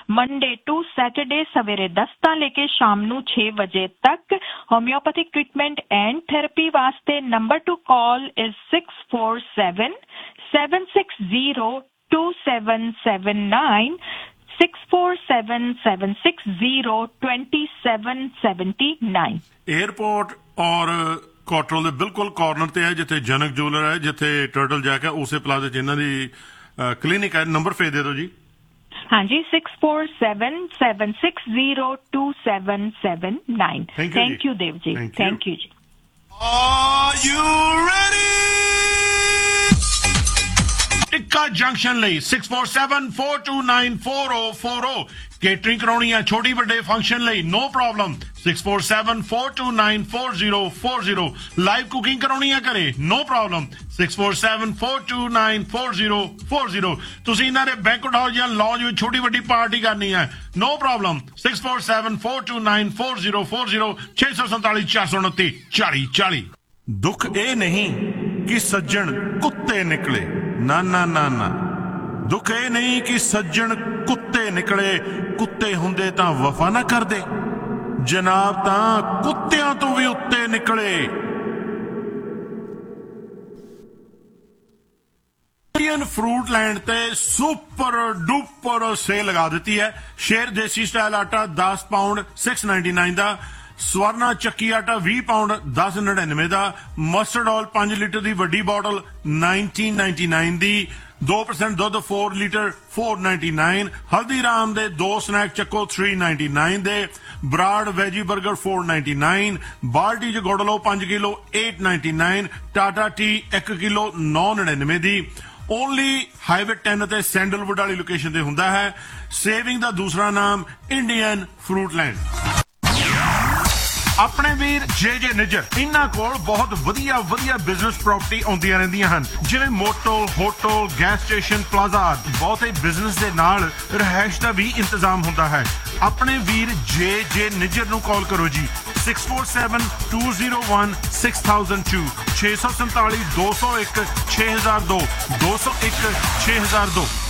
Monday to Saturday सवेरे 10 ਤੋਂ ਲੈ ਕੇ ਸ਼ਾਮ ਨੂੰ 6 ਵਜੇ ਤੱਕ। ਹੋਮਿਓਪੈਥਿਕ ਟ੍ਰੀਟਮੈਂਟ ਐਂਡ ਥੈਰੇਪੀ ਵਾਸਤੇ number two call is 647-760-2779 647-760-2779। Airport और ਕੋਟਰਲ ਦੇ ਬਿਲਕੁਲ ਕਾਰਨਰ ਤੇ ਹੈ ਜਿੱਥੇ ਜਨਕ ਜੂਲਰ ਹੈ, ਜਿੱਥੇ ਟਰਟਲ ਜੈਕ ਹੈ, ਉਸੇ ਪਲਾਜ਼ੇ 'ਚ ਇਹਨਾਂ ਦੀ ਕਲੀਨਿਕ ਹੈ। ਨੰਬਰ ਫੇਰ ਦੇ ਦਿਓ ਜੀ। ਹਾਂਜੀ 647-760-2779। Thank you Dev ji, thank you ਜੀ। Are you ready? Tikka junction ਲਈ 647-429-4040 ਕੇਟਰਿੰਗ ਕਰਾਉਣੀ ਹੈ ਛੋਟੀ ਵੱਡੇ ਫੰਕਸ਼ਨ ਲਈ, ਨੋ ਪ੍ਰੋਬਲਮ। 647-429-4040 ਲਾਈਵ ਕੁਕਿੰਗ ਕਰਾਉਣੀ ਹੈ ਘਰੇ, ਨੋ ਪ੍ਰੋਬਲਮ। 647-429-4040 ਤੁਸੀਂ ਇਹਨਾਂ ਦੇ ਬੈਂਕਟ ਹਾਲ ਜਾਂ ਲੌਂਜ ਵਿੱਚ ਛੋਟੀ ਵੱਡੀ ਪਾਰਟੀ ਕਰਨੀ ਹੈ, ਨੋ ਪ੍ਰੋਬਲਮ। 647-429-4040 647-429 4040। ਦੁੱਖ ਇਹ ਨਹੀਂ ਕਿ ਸੱਜਣ ਕੁੱਤੇ ਨਿਕਲੇ, ਨਾ ਨਾ ਨਾ ਨਾ। ਦੁੱਖ ਇਹ ਨਹੀਂ ਕਿ ਸੱਜਣ ਕੁੱਤੇ ਨਿਕਲੇ, ਕੁੱਤੇ ਹੁੰਦੇ ਤਾਂ ਵਫਾ ਨਾ ਕਰਦੇ, ਜਨਾਬ ਤਾਂ ਕੁੱਤਿਆਂ ਤੋਂ ਵੀ ਉੱਤੇ ਨਿਕਲੇ। ਇੰਡੀਅਨ ਫਰੂਟਲੈਂਡ ਤੇ ਸੁਪਰ ਡੁਪਰ ਸੇਲ ਲਗਾ ਦਿੱਤੀ ਹੈ। ਸ਼ੇਰ ਦੇਸੀ ਸਟਾਈਲ ਆਟਾ 10 ਪਾਉਂਡ 699 ਦਾ, ਸਵਰਨਾ ਚੱਕੀ ਆਟਾ 20 ਪਾਉਂਡ 1099 ਦਾ, ਮਸਟਰਡ ਆਇਲ 5 ਲੀਟਰ ਦੀ ਵੱਡੀ ਬੋਟਲ 1999 ਦੀ, 2% ਦੁੱਧ 4 ਲੀਟਰ 499, ਹਲਦੀਰਾਮ ਦੇ 2 ਸਨੈਕ ਚੱਕੋ 399 ਦੇ, ਬਰਾੜ ਵੈਜੀ 버ਗਰ 499, ਬਾਲਟੀ ਚ ਗੁੜ ਲਓ 5 ਕਿਲੋ 899, ਟਾਟਾ ਟੀ 1 ਕਿਲੋ 999 ਦੀ। ਓਨਲੀ ਹਾਈਵੇ 10 ਅਤੇ ਸੈਂਡਲਵੁੱਡ ਵਾਲੀ ਲੋਕੇਸ਼ਨ ਤੇ ਹੁੰਦਾ ਹੈ। ਸੇਵਿੰਗ ਦਾ ਦੂਸਰਾ ਨਾਮ ਇੰਡੀਅਨ ਫਰੂਟਲੈਂਡ। ਆਪਣੇ ਵੀਰ ਜੇ ਨਿੱਜਰ, ਇਹਨਾਂ ਕੋਲ ਬਹੁਤ ਵਧੀਆ ਬਿਜ਼ਨਸ ਪ੍ਰਾਪਰਟੀ ਆਉਂਦੀਆਂ ਰਹਿੰਦੀਆਂ ਹਨ, ਜਿਵੇਂ motel, hotel, gas station, plaza. ਬਹੁਤੇ ਬਿਜ਼ਨਸ ਦੇ ਨਾਲ ਰਿਹਾਇਸ਼ ਦਾ ਵੀ ਇੰਤਜ਼ਾਮ ਹੁੰਦਾ ਹੈ। ਆਪਣੇ ਵੀਰ ਜੇ ਨਿੱਜਰ ਨੂੰ ਕਾਲ ਕਰੋ ਜੀ 647-201-6002 647-201-6002 201-6002।